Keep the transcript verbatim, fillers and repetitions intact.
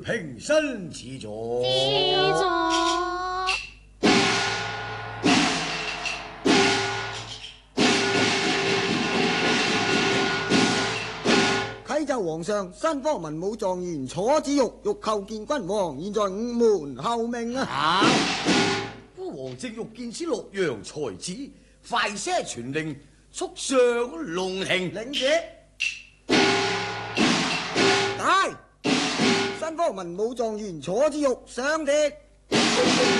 平身自坐。 自坐。 啟奏皇上，新科文武狀元楚子玉欲叩見君王，現在午門候命啊！ 好，父王正欲見此洛陽才子，快些傳令，速上龍庭。 領旨。大新科文武狀元楚子玉上殿。